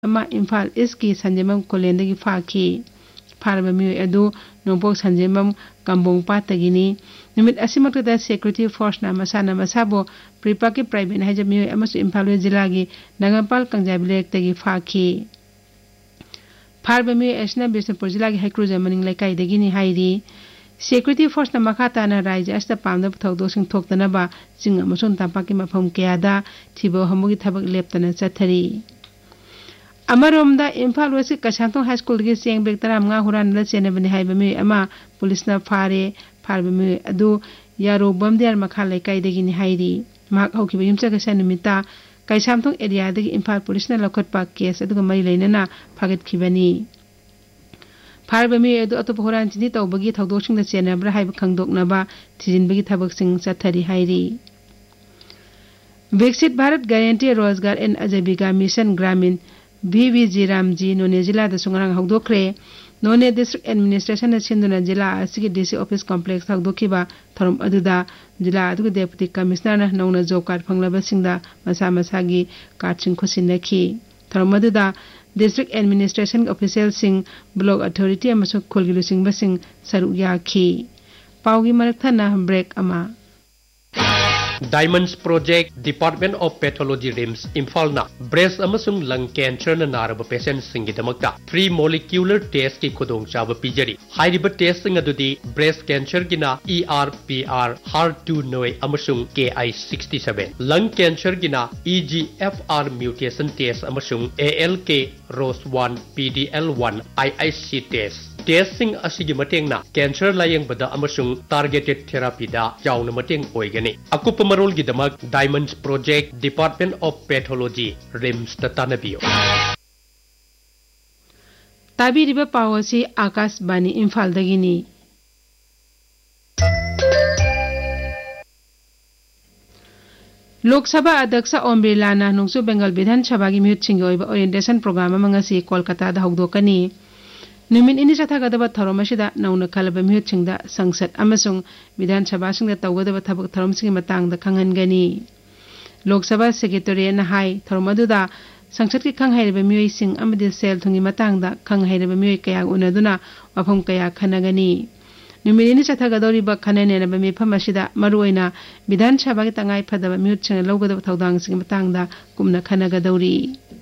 Imphal east की संजेमम कोलेंदगी फाखी फारब मियोय अदु नोंपोक संजेमम कंबोंग पातगिनी निमित असिमकदा security force ना मसाना मसाबो प्रिपाकी प्राइवेट हाइज मियोय अमसु इम्फाल वेस्ट जिला की नंगपाल कंजाब लेकतगी फाखी फारब मियोय असना बिष्णुपुर जिला की हाइक्रूज मनिंग लेकाइदगिनी हाइरी सिक्योरिटी फोर्स ना मखाताना राज्य अस्त पामदब थौदोसिंग थोक्तनबा चिंग अमसुन तापाकी मफम केयादा थिबो हमुगी थबक लेप्तना चथरी अमरोमदा इम्फाल वेस्ट कसांतों हाई स्कूल की चेंग बेग तरा मंगा हुरान चेनबने हाइबा मियोय अमा पुलिसना फारब मियोय अदु यारो बमदियार मखा लेकाइदगिनी हाइरी माक हौखिबा युमचगसा निमित्ता कैसामथों एरियादगी इम्फाल पुलिसना लखटपा केस अदुगा मरी लेनना फागतखिबनी फारब मियोय अदु अतोप हुरान चिनी तौबगी थौदोसिंग चेनब्रा हाइबा खंगदोकनबा थिजिनबगी थबकसिंग चथरी हाइरी विकसित भारत गारंटी रोजगार एंड आजीविका मिशन ग्रामीण VVG रामजी नोने जिला दसुंगरंग हौदोखरे नोने डिस्ट्रिक्ट एडमिनिस्ट्रेशन सिंधुना जिला असि डीसी ऑफिस कॉम्प्लेक्स हौदोखिबा थरम अदुदा जिला अदुग डेप्यूटी कमिश्नर नौना जॉब कार्ड फंगलबसिंगदा मसा मसागी कार्डसिंग खुसिनखी थरम अदुदा district administration official Singh block authority अमसु खोलगिलुसिंग busing सरुक याखी पाउगी मरकथना ब्रेक अमा Diamonds Project Department of Pathology RIMS Imphal na breast amasung lung cancer na naraba patients singidamakta free molecular test ki khudong chaba pijari hairiba test sing adudi breast cancer gina ERPR HER2 noi amasung KI67 lung cancer gina EGFR mutation test amasung ALK ROS1 PDL1 IIC testing asigi mateng na cancer layang bada amasung targeted therapy da yauna mateng oigani akupa marol gidamak Diamonds Project Department of Pathology RIMS tatanabiyo tabi riba pawasi Akash Bani Imphal dagini लोक सभा अध्यक्ष ओम बिरला ना नोंसु बेंगल विधान सभा की mute सिंग ओइबा orientation programme Mangsi Kolkata दा हौदोकनी नुमिन इनि चथागदब थरोमसिदा नौना खलब mute सिंगदा संसद अमसुंग विधान सभा सिंगदा तौगदब थबक थरोमसिंग मतंगदा खंगनगनी लोक सभा सेक्रेटरी ना हाई थरोमदुदा संसद की खंगहाइरब म्यूई सिंग अमदि सेल थुंगी मतंगदा खंगहाइरब म्यूई कया उनदुना वफम कया खनगनी नुमिनि चथागदौरिबा खननेनब मिफम असिदा मरुओइना विधान सभा की तंगाई फदब म्यूट सिंग लौगदब थौदांग सिंग मतंगदा कुमना खनगदौरी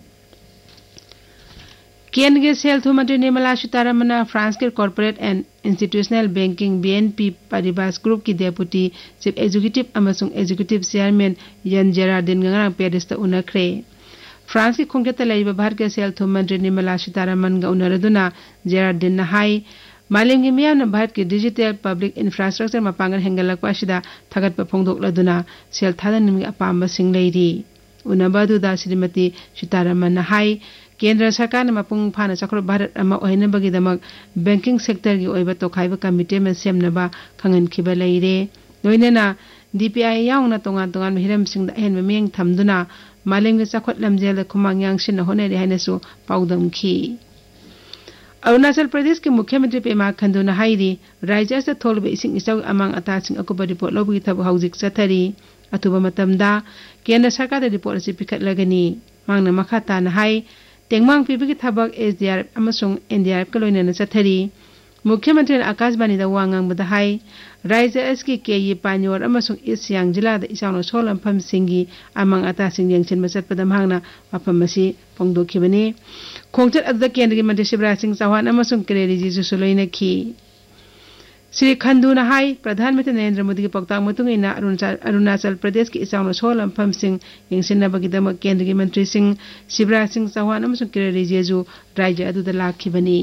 केंद्रीय सेल थु मंत्री निर्मला सीतारमण फ्रांस के corporate and institutional banking BNP पारिबास group की deputy chief executive अमसुंग executive chairman यन जेरार्डिन गंगरांग पेरिस ता उनखरे फ्रांस की खोंगते लैब भारत के सेल थु मंत्री निर्मला सीतारमण गा उनरदुना जेरार्डिन हाई मालेंगी मियाम भारत की डिजिटल पब्लिक इंफ्रास्ट्रक्चर मपांगन हेंगलकपा असिदा थगतपा फोंदोकलदुना सेल थादनिमगी अपाम सिंग लैरी उनबदुदा श्रीमती सीतारमण हाई केंद्र सरकार ने मपुंग फाना चक्र भारत अमा ओहिनबगिदमक बैंकिंग सेक्टर की ओइबा तोखाइबा कमिटी में सेमनबा खंगनखिबा लैरे लोइनेना DPI याउना तोंगान तोंगान हिरम सिंगदा हेनबा मियंग थमदुना मालेंगे चखत लमजेल खुमांग यांगसिन होनेरे हाइनसु पाउदमखी अरुणाचल प्रदेश के मुख्यमंत्री पेमा खंडू हाइरी राज्य से थोलब इसिंग इचौ अमांग अतासिंग अकुबा रिपोर्ट लौबगी थब हौजिक चथरी अथुबा मतमदा केंद्र सरकार रिपोर्ट असि पिखतलगनी मांगना मखा ताना हाई तेंगमांग पीबगी थबक SDRF अमसुंग NDRF का लोइनना चथरी मुख्यमंत्री आकाशवाणी दा वांगांगबदा हाई राज्य असकी केयी पान्योर अमसुंग ईस्ट सियांग जिला दा इचाउनो सोलमफम सिंगी अमांग अतासिंग यंगसिन मचतपदा मांगना मफम मसी पोंगदोखिबने खोंगचत अदुदा केंद्रीय मंत्री शिवराज सिंह चौहान अमसुंग केरेरी जिजुसु लोइनखी श्री खंडूना हाई प्रधानमंत्री नरेंद्र मोदी के पक्तांग मतुंगिना अरुणाचल प्रदेश की इचाउनो सोलमफम सिंह यंगसिनबगिदम केंद्रीय मंत्री सिंह शिवराज सिंह चौहान अमसुंग केरेरी जिजु राज्य अदुदा लाखिबनी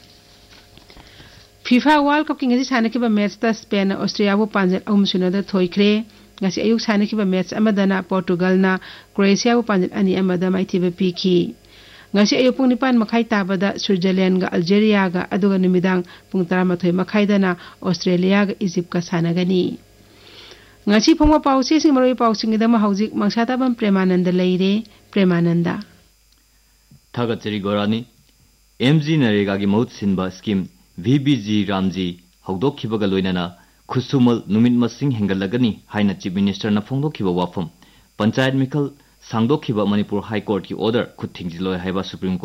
FIFA World Cup की सानखिबा मैच ता स्पेन ऑस्ट्रेलिया वो 5-0 थोइख्रे ngasi ayuk सानखिबा मैच अमदना पोर्टुगल ना क्रोएशिया वो 5-2 अमदा माइथिबा पीखी ngasi ayuk pung 9 makhai tabada Switzerland गा अल्जेरिया गा अदुगा निमिदांग pung 13 makhai dana ऑस्ट्रेलिया गा इजिप्ट का सानगनी ngasi phongwa pausi sing maroi pausing ida ma haujik mangsatabam Premanand लैरे प्रेमानंदा थागचरी गोरानी MG NREGA की मौत सिनबा scheme VBG Ramji हौदोखिबगा लोइनना खुसुमल नुमित मसिंग हेंगलगनी हाइना chief minister ना फोंदोखिबा वाफम panchayat मिखल सांगदोखिबा Manipur high court की ऑर्डर खुथिंगजिलोय हाइबा सुप्रीम